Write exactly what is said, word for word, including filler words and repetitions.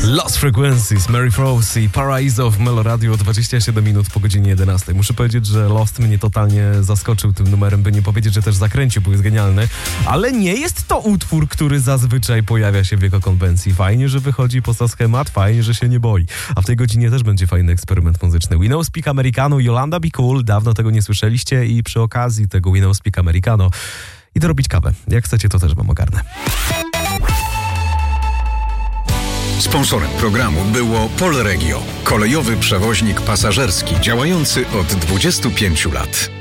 Lost Frequencies, Mary Frost i Paraiso w Meloradio, dwadzieścia siedem minut po godzinie jedenastej. Muszę powiedzieć, że Lost mnie totalnie zaskoczył tym numerem, by nie powiedzieć, że też zakręcił, bo jest genialny. Ale nie jest to utwór, który zazwyczaj pojawia się w jego konwencji. Fajnie, że wychodzi poza schemat, fajnie, że się nie boi. A w tej godzinie też będzie fajny eksperyment muzyczny. We Know Speak Americano, Yolanda Be Cool. Dawno tego nie słyszeliście i przy okazji tego We Know Speak Americano idę robić kawę. Jak chcecie, to też wam ogarnę. Sponsorem programu było Polregio, kolejowy przewoźnik pasażerski działający od dwudziestu pięciu lat.